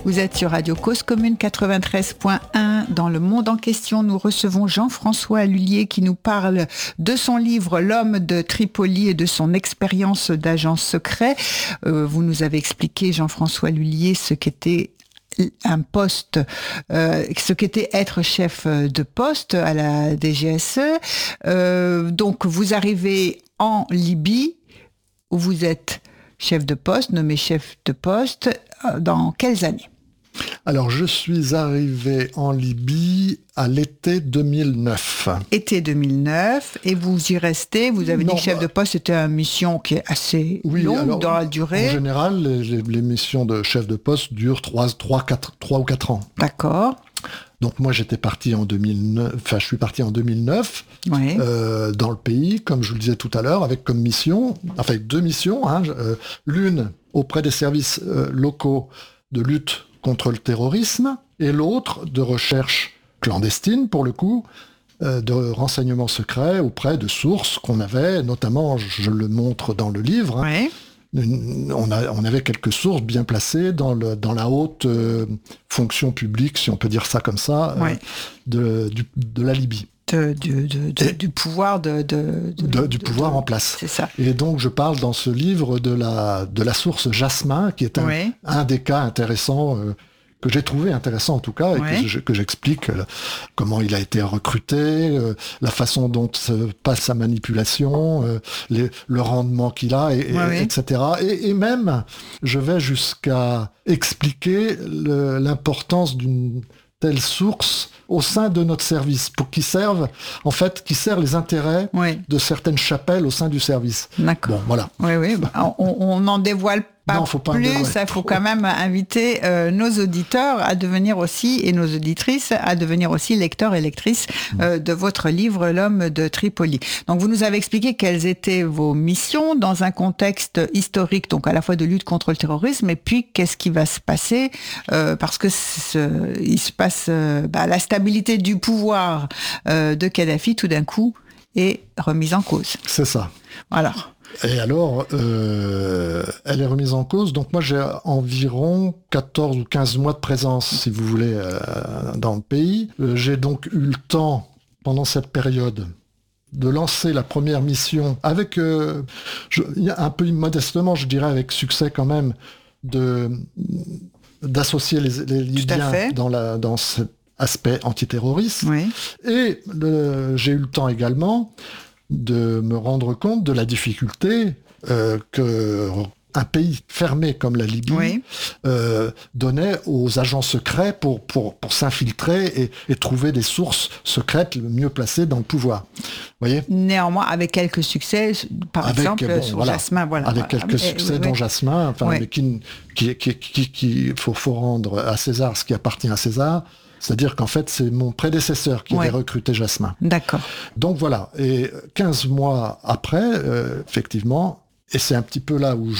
Vous êtes sur Radio Cause Commune 93.1. Dans le monde en question, nous recevons Jean-François Lullier qui nous parle de son livre L'homme de Tripoli et de son expérience d'agent secret. Vous nous avez expliqué, Jean-François Lullier, ce qu'était un poste, ce qu'était être chef de poste à la DGSE. Donc vous arrivez en Libye où vous êtes chef de poste, nommé chef de poste, dans quelles années ? Alors, je suis arrivé en Libye à l'été 2009. Été 2009, et vous y restez. Vous avez dit que chef de poste, c'était une mission qui est assez longue dans la durée. En général, les missions de chef de poste durent 3 ou 4 ans. D'accord. Donc moi, j'étais parti en 2009, je suis parti en 2009 oui. Dans le pays, comme je vous le disais tout à l'heure, avec comme mission, enfin 2 missions, l'une auprès des services locaux de lutte contre le terrorisme, et l'autre de recherche clandestine, pour le coup, de renseignements secrets auprès de sources qu'on avait, notamment, je le montre dans le livre, oui. On avait quelques sources bien placées dans la haute fonction publique, si on peut dire ça comme ça, oui. de la Libye. Du pouvoir du pouvoir en place. C'est ça. Et donc je parle dans ce livre de la source Jasmin, qui est un des cas intéressants que j'ai trouvé intéressant en tout cas, et que j'explique comment il a été recruté, la façon dont se passe sa manipulation, le rendement qu'il a, etc. Et même, je vais jusqu'à expliquer l'importance d'une telle source au sein de notre service, pour qui servent les intérêts de certaines chapelles au sein du service. D'accord. Bon, voilà. Oui. On n'en dévoile pas non, faut pas plus. Il faut quand même inviter nos auditeurs à devenir aussi, et nos auditrices, à devenir aussi lecteurs et lectrices de votre livre L'homme de Tripoli. Donc vous nous avez expliqué quelles étaient vos missions dans un contexte historique, donc à la fois de lutte contre le terrorisme, et puis qu'est-ce qui va se passer parce que il se passe la stabilité du pouvoir de Kadhafi tout d'un coup est remise en cause. C'est ça. Voilà. Et alors, elle est remise en cause. Donc moi, j'ai environ 14 ou 15 mois de présence, si vous voulez, dans le pays. J'ai donc eu le temps, pendant cette période, de lancer la première mission avec, un peu modestement, je dirais, avec succès quand même, d'associer les Libyens dans cet aspect antiterroriste. Oui. Et j'ai eu le temps également de me rendre compte de la difficulté qu'un pays fermé comme la Libye donnait aux agents secrets pour s'infiltrer et trouver des sources secrètes le mieux placées dans le pouvoir. Voyez ? Néanmoins, avec quelques succès, par exemple, sur Jasmin. Voilà. Avec quelques succès, dont Jasmin, mais qu'il faut rendre à César ce qui appartient à César. C'est-à-dire qu'en fait, c'est mon prédécesseur qui avait recruté Jasmin. D'accord. Donc voilà, et 15 mois après, effectivement, et c'est un petit peu là où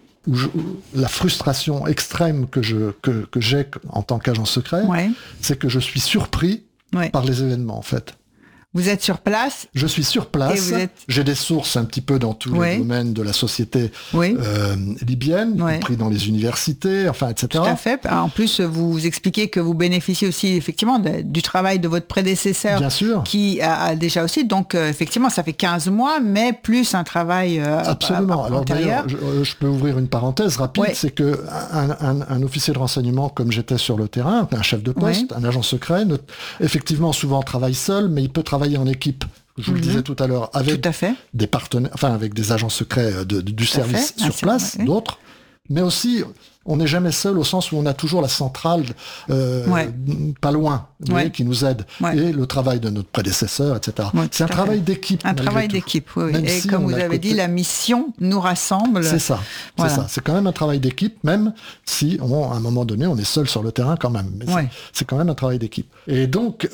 la frustration extrême que j'ai en tant qu'agent secret, c'est que je suis surpris par les événements, en fait. Vous êtes sur place ? Je suis sur place. J'ai des sources un petit peu dans tous les domaines de la société libyenne, y compris dans les universités, etc. Tout à fait. En plus, vous expliquez que vous bénéficiez aussi effectivement du travail de votre prédécesseur, bien sûr, qui a déjà aussi. Donc effectivement, ça fait 15 mois, mais plus un travail absolument. Alors d'ailleurs, je peux ouvrir une parenthèse rapide, c'est que un officier de renseignement, comme j'étais sur le terrain, un chef de poste, un agent secret, effectivement souvent travaille seul, mais il peut travailler en équipe. Je vous le disais tout à l'heure, avec des partenaires, avec des agents secrets du service sur place, d'autres, mais aussi on n'est jamais seul au sens où on a toujours la centrale pas loin, qui nous aide, et le travail de notre prédécesseur, etc. C'est un travail d'équipe. Un travail d'équipe, Et comme vous avez dit, la mission nous rassemble. C'est ça, c'est ça. C'est quand même un travail d'équipe, même si, à un moment donné, on est seul sur le terrain quand même. Mais c'est quand même un travail d'équipe. Et donc,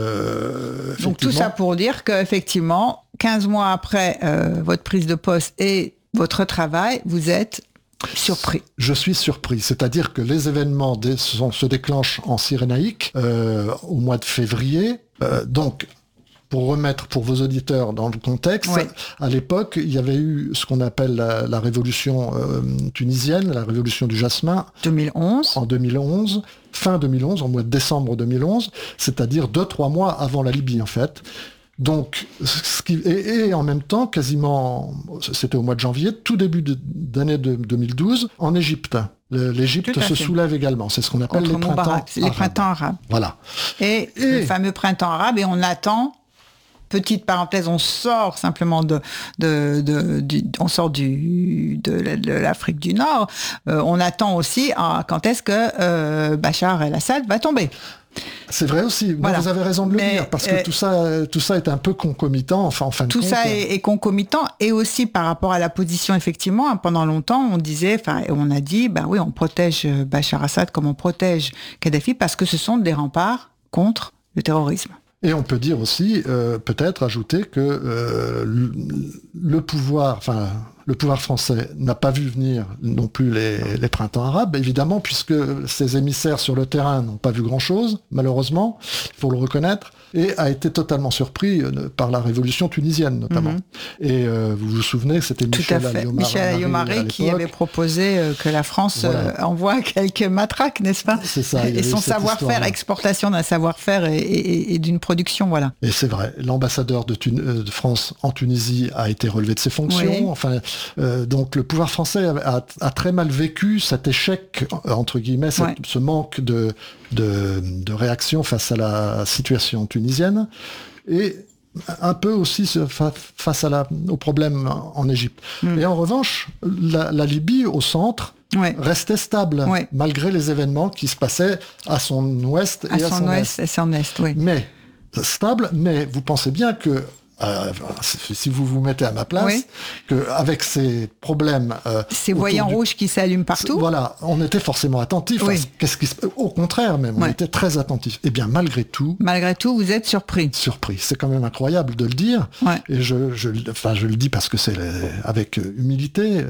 tout ça pour dire qu'effectivement, 15 mois après votre prise de poste et votre travail, vous êtes surpris. Je suis surpris, c'est-à-dire que les événements se déclenchent en Cyrénaïque au mois de février. Donc, pour remettre pour vos auditeurs dans le contexte, à l'époque, il y avait eu ce qu'on appelle la révolution tunisienne, la révolution du jasmin. 2011. En 2011, fin 2011, en mois de décembre 2011, c'est-à-dire 2-3 mois avant la Libye, en fait. Donc, et en même temps, quasiment, c'était au mois de janvier, tout début d'année 2012, en Égypte. L'Égypte se soulève également. C'est ce qu'on appelle les printemps arabes. Voilà. Et le fameux printemps arabe, et on attend, petite parenthèse, on sort simplement de l'Afrique du Nord, on attend aussi quand est-ce que Bachar el-Assad va tomber. C'est vrai aussi. Voilà. Vous avez raison de le dire, parce que tout ça est un peu concomitant. Enfin, en fin de compte, tout ça est concomitant, et aussi par rapport à la position, effectivement. Pendant longtemps, on disait, on a dit, oui, on protège Bachar Assad comme on protège Kadhafi, parce que ce sont des remparts contre le terrorisme. Et on peut dire aussi, peut-être ajouter que le pouvoir français n'a pas vu venir non plus les printemps arabes, évidemment, puisque ses émissaires sur le terrain n'ont pas vu grand-chose, malheureusement, il faut le reconnaître, et a été totalement surpris par la révolution tunisienne, notamment. Et vous vous souvenez, c'était Michel Ayoumari qui avait proposé que la France envoie quelques matraques, n'est-ce pas ? C'est ça. Et son savoir-faire, exportation d'un savoir-faire et d'une production, voilà. Et c'est vrai, l'ambassadeur de France en Tunisie a été relevé de ses fonctions, donc le pouvoir français a très mal vécu cet échec, entre guillemets, ce manque de réaction face à la situation tunisienne, et un peu aussi face aux problèmes en Égypte. Et en revanche, la Libye, au centre, restait stable, malgré les événements qui se passaient à son ouest et à son est. Mais stable, mais vous pensez bien que si vous vous mettez à ma place, qu'avec ces problèmes... ces voyants rouges qui s'allument partout. Voilà, on était forcément attentifs. Au contraire même, on était très attentifs. Eh bien, malgré tout... Malgré tout, vous êtes surpris. Surpris. C'est quand même incroyable de le dire. Et je le dis parce que c'est avec humilité.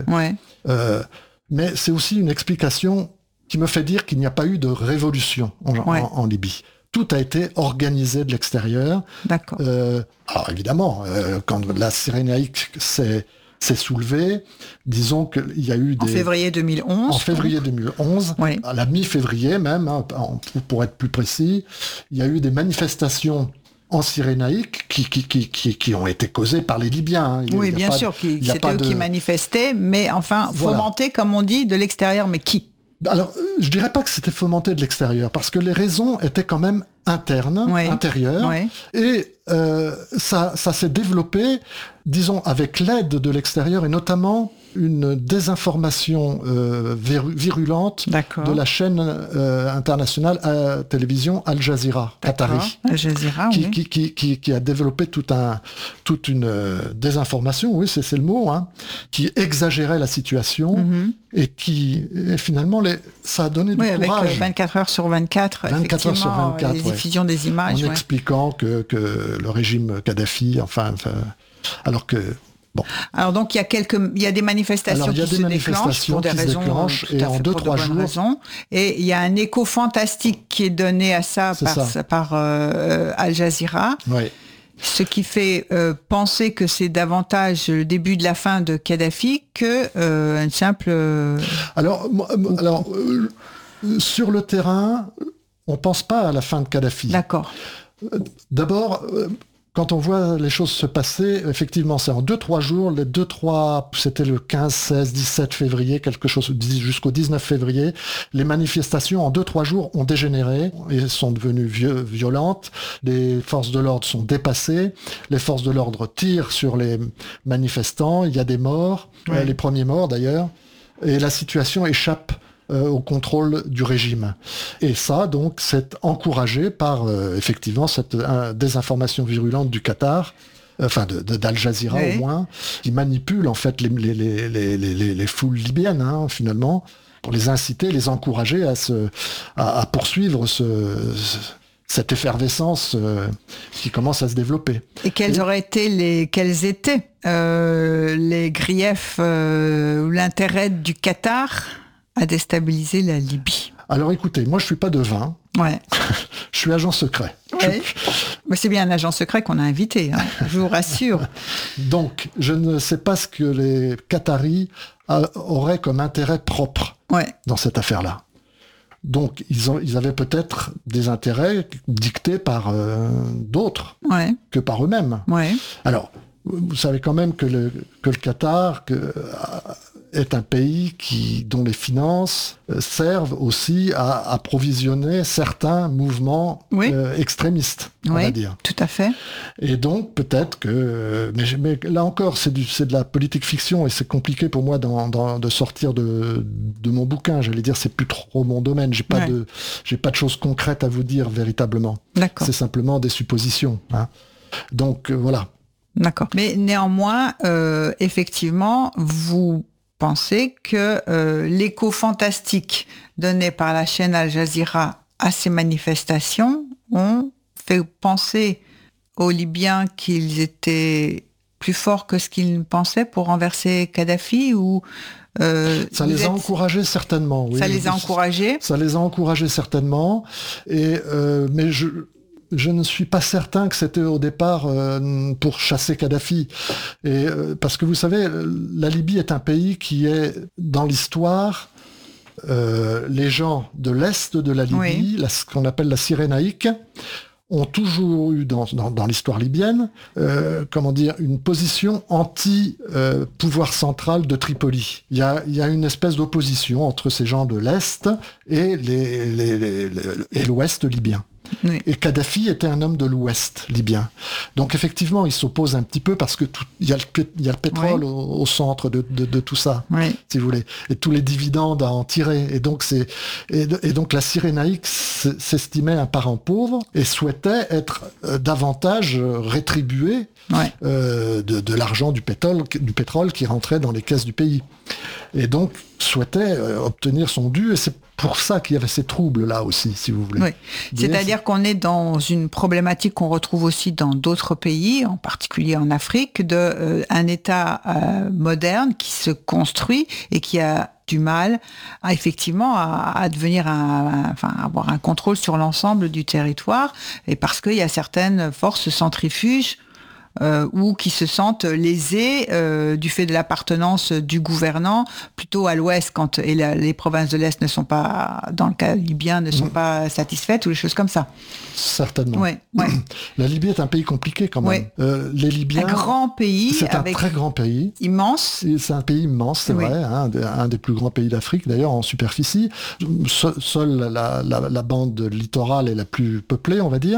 Mais c'est aussi une explication qui me fait dire qu'il n'y a pas eu de révolution en Libye. Tout a été organisé de l'extérieur. D'accord. Alors évidemment, quand la Cyrénaïque s'est soulevée, disons qu'il y a eu En février 2011. En février 2011, à la mi-février même, pour être plus précis, il y a eu des manifestations en Cyrénaïque qui ont été causées par les Libyens. Bien sûr, c'était eux qui manifestaient, mais enfin, fomentés, comme on dit, de l'extérieur, mais qui ? Alors, je dirais pas que c'était fomenté de l'extérieur, parce que les raisons étaient quand même intérieures, et ça s'est développé, disons, avec l'aide de l'extérieur, et notamment une désinformation virulente de la chaîne internationale à télévision Al Jazeera, qatari, Al Jazeera, qui a développé toute une désinformation, c'est le mot, qui exagérait la situation, et finalement ça a donné du courage. Avec 24 heures sur 24, 24 heures sur 24, les diffusions des images. En expliquant que le régime Kadhafi, alors que... Bon. Alors donc il y a des manifestations qui se déclenchent pour des raisons et en 2-3 jours raisons, et il y a un écho fantastique qui est donné à ça par Al Jazeera. Ce qui fait penser que c'est davantage le début de la fin de Kadhafi que une simple... Alors, sur le terrain, on pense pas à la fin de Kadhafi. D'accord. D'abord, quand on voit les choses se passer, effectivement, c'est en 2-3 jours, c'était le 15, 16, 17 février, quelque chose, jusqu'au 19 février, les manifestations en 2-3 jours ont dégénéré et sont devenues violentes. Les forces de l'ordre sont dépassées, les forces de l'ordre tirent sur les manifestants, il y a des morts, les premiers morts d'ailleurs, et la situation échappe au contrôle du régime. Et ça, donc, c'est encouragé par, effectivement, cette désinformation virulente du Qatar, d'Al Jazeera au moins, qui manipule, en fait, les foules libyennes, finalement, pour les inciter, les encourager à poursuivre cette effervescence qui commence à se développer. Et quels étaient les griefs ou l'intérêt du Qatar à déstabiliser la Libye? Alors écoutez, moi je suis pas devin, Ouais. Je suis agent secret. Ouais. Mais c'est bien un agent secret qu'on a invité, hein, je vous rassure. Donc, je ne sais pas ce que les Qataris auraient comme intérêt propre dans cette affaire-là. Donc, ils avaient peut-être des intérêts dictés par d'autres que par eux-mêmes. Ouais. Alors, vous savez quand même que le Qatar est un pays dont les finances servent aussi à approvisionner certains mouvements extrémistes, on va dire. Tout à fait. Et donc, peut-être que... Mais là encore, c'est de la politique fiction et c'est compliqué pour moi de sortir de mon bouquin. J'allais dire, c'est plus trop mon domaine. J'ai pas de choses concrètes à vous dire véritablement. D'accord. C'est simplement des suppositions. Hein. Donc, voilà. D'accord. Mais néanmoins, effectivement, vous pensez que l'écho fantastique donné par la chaîne Al Jazeera à ces manifestations ont fait penser aux Libyens qu'ils étaient plus forts que ce qu'ils pensaient pour renverser Kadhafi ou ça les a encouragés certainement. Oui. Ça les a encouragés. Ça les a encouragés certainement. Mais je ne suis pas certain que c'était au départ pour chasser Kadhafi. Parce que vous savez, la Libye est un pays qui est, dans l'histoire, les gens de l'Est de la Libye, ce qu'on appelle la Cyrénaïque, ont toujours eu dans l'histoire libyenne, une position anti-pouvoir central de Tripoli. Il y a une espèce d'opposition entre ces gens de l'Est et l'Ouest libyen. Oui. Et Kadhafi était un homme de l'Ouest libyen. Donc effectivement, il s'oppose un petit peu parce que il y a le pétrole au centre de tout ça, si vous voulez, et tous les dividendes à en tirer. Et donc la Cyrénaïque s'estimait un parent pauvre et souhaitait être davantage rétribué de l'argent du pétrole qui rentrait dans les caisses du pays. Et donc souhaitait obtenir son dû, et c'est pour ça qu'il y avait ces troubles-là aussi, si vous voulez. Oui. C'est-à-dire qu'on est dans une problématique qu'on retrouve aussi dans d'autres pays, en particulier en Afrique, un État moderne qui se construit et qui a du mal à devenir avoir un contrôle sur l'ensemble du territoire, et parce qu'il y a certaines forces centrifuges ou qui se sentent lésés du fait de l'appartenance du gouvernant plutôt à l'ouest et les provinces de l'est ne sont pas, dans le cas libyen, ne sont pas satisfaites ou des choses comme ça. Certainement. La Libye est un pays compliqué quand même. Les Libyens, un grand pays. C'est un très grand pays. Immense. C'est un pays immense, c'est vrai, un des plus grands pays d'Afrique d'ailleurs en superficie. Seule la bande littorale est la plus peuplée, on va dire.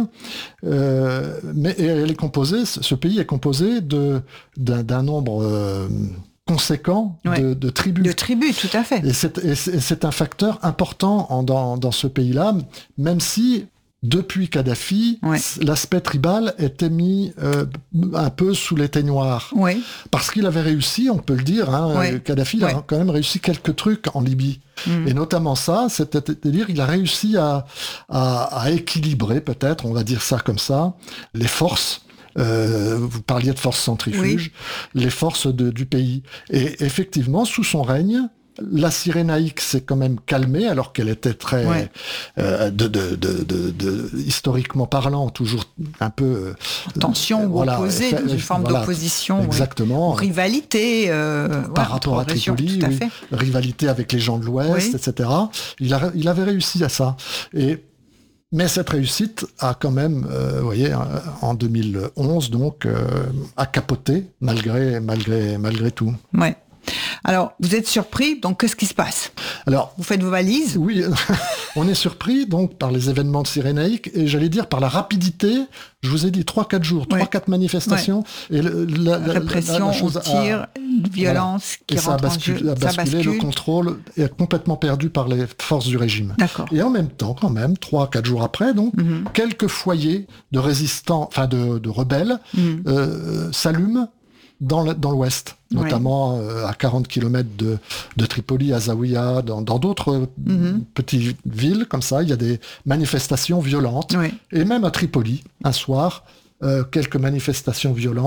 Mais elle est composée, ce pays est composé d'un nombre conséquent de tribus. De tribus, tout à fait. Et c'est un facteur important dans ce pays-là, même si depuis Kadhafi, l'aspect tribal était mis un peu sous l'éteignoir. Parce qu'il avait réussi, on peut le dire, Kadhafi a quand même réussi quelques trucs en Libye. Et notamment ça, c'est-à-dire il a réussi à équilibrer, peut-être, on va dire ça comme ça, les forces. Vous parliez de forces centrifuges, les forces du pays. Et effectivement, sous son règne, la Cyrénaïque s'est quand même calmée, alors qu'elle était très, historiquement parlant, toujours un peu... tension ou opposée, dans une forme d'opposition. Exactement. Rivalité. Par rapport à Tripoli, rivalité avec les gens de l'Ouest, etc. Il avait réussi à ça. Mais cette réussite a quand même, en 2011, donc, a capoté malgré tout. Ouais. Alors, vous êtes surpris, donc qu'est-ce qui se passe ? Alors, vous faites vos valises ? Oui, on est surpris donc par les événements de Cyrénaïque et j'allais dire par la rapidité. Je vous ai dit 3-4 jours, 3-4 manifestations. Et la répression, on tire, violence qui rentre en jeu. Ça bascule, le contrôle est complètement perdu par les forces du régime. D'accord. Et en même temps, quand même, 3-4 jours après, donc, quelques foyers de résistants, de rebelles, s'allument dans l'ouest, notamment à 40 km de Tripoli, à Zawiya, dans d'autres petites villes comme ça, il y a des manifestations violentes. Et même à Tripoli, un soir, quelques manifestations violentes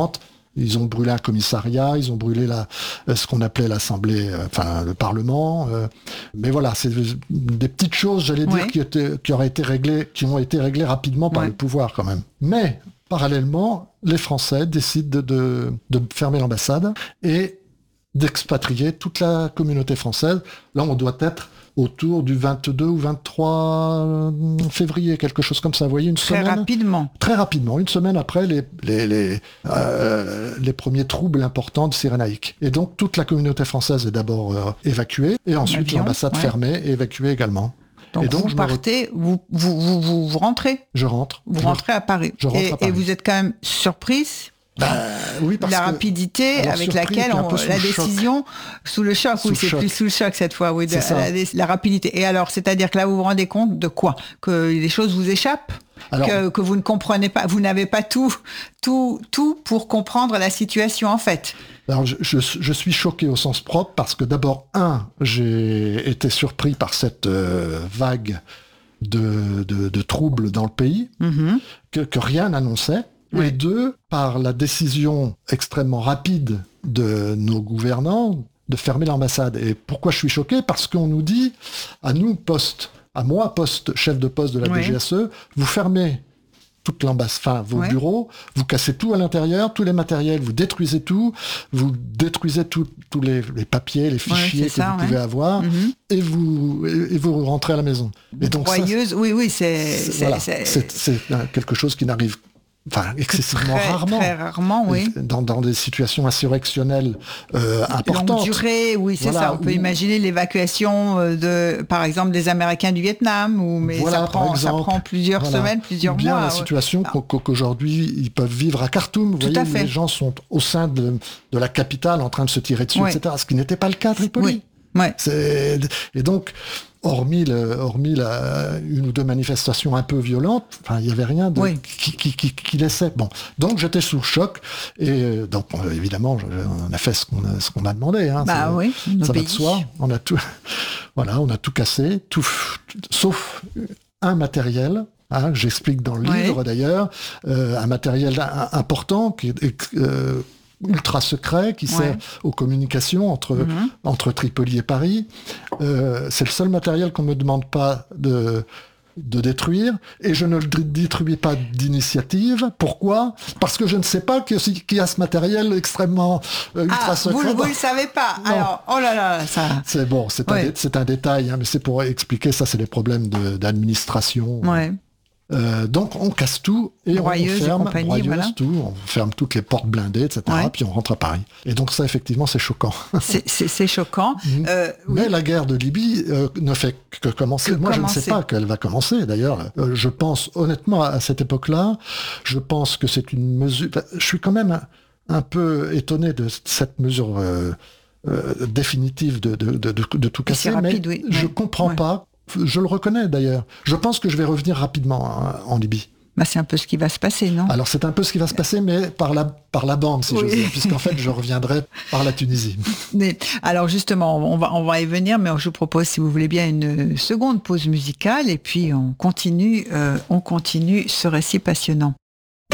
Ils ont brûlé un commissariat, ils ont brûlé ce qu'on appelait l'Assemblée, le Parlement. Mais voilà, c'est des petites choses, j'allais dire, qui ont été réglées rapidement par le pouvoir quand même. Mais parallèlement, les Français décident de fermer l'ambassade et d'expatrier toute la communauté française. Là, on doit être autour du 22 ou 23 février, quelque chose comme ça. Vous voyez, une semaine. Très rapidement, une semaine après les premiers troubles importants de Cyrénaïque. Et donc, toute la communauté française est d'abord évacuée, et ensuite l'ambassade fermée et évacuée également. Donc, vous partez, vous rentrez. Je rentre. Vous rentrez à Paris. Et vous êtes quand même surprise. Oui, parce la rapidité avec laquelle la décision sous le choc, c'est plus sous le choc cette fois, la rapidité. Et alors, c'est-à-dire que là, vous vous rendez compte de quoi? Que les choses vous échappent? Que vous ne comprenez pas, vous n'avez pas tout pour comprendre la situation en fait. Alors, je suis choqué au sens propre parce que d'abord, j'ai été surpris par cette vague de troubles dans le pays que rien n'annonçait. Et deux, par la décision extrêmement rapide de nos gouvernants de fermer l'ambassade. Et pourquoi je suis choqué? Parce qu'on nous dit, à moi, chef de poste de la DGSE, vous fermez toute l'ambassade, vos bureaux, vous cassez tout à l'intérieur, tous les matériels, vous détruisez tout, vous détruisez tous les papiers, les fichiers que vous pouvez avoir, et vous rentrez à la maison. Et donc c'est quelque chose qui n'arrive excessivement rarement. Très rarement, oui. Dans des situations insurrectionnelles importantes. Longue durée, ça. On peut imaginer l'évacuation par exemple, des Américains du Vietnam, ça prend plusieurs semaines, plusieurs mois. Bien la situation qu'aujourd'hui, ils peuvent vivre à Khartoum. Vous voyez, où les gens sont au sein de la capitale en train de se tirer dessus, etc. Ce qui n'était pas le cas à Tripoli. Et donc, hormis une ou deux manifestations un peu violentes, il n'y avait rien qui laissait. Bon, donc j'étais sous le choc et donc évidemment on a fait ce qu'on a demandé. Ça va de soi. On a tout cassé, sauf un matériel. J'explique dans le livre d'ailleurs, un matériel important qui est ultra secret qui sert aux communications entre Tripoli et Paris. C'est le seul matériel qu'on ne me demande pas de détruire, et je ne le détruis pas d'initiative. Pourquoi? Parce que je ne sais pas qu'il y a ce matériel extrêmement ultra secret. Vous ne le savez pas. Non. Alors, oh là là, ça... C'est bon, c'est un détail, mais c'est pour expliquer, ça c'est des problèmes d'administration. Donc on casse tout et on ferme tout, on ferme toutes les portes blindées, etc. Puis on rentre à Paris. Et donc ça, effectivement, c'est choquant. C'est choquant. Mais la guerre de Libye ne fait que commencer. Je ne sais pas qu'elle va commencer. D'ailleurs, je pense honnêtement à cette époque-là, je pense que c'est une mesure. Je suis quand même un peu étonné de cette mesure définitive de tout casser, rapide, mais je comprends pas. Je le reconnais d'ailleurs. Je pense que je vais revenir rapidement en Libye. C'est un peu ce qui va se passer, non? Alors c'est un peu ce qui va se passer, mais par la bande, si j'ose dire, puisqu'en fait je reviendrai par la Tunisie. Alors justement, on va y venir, mais je vous propose, si vous voulez bien, une seconde pause musicale, et puis on continue ce récit passionnant.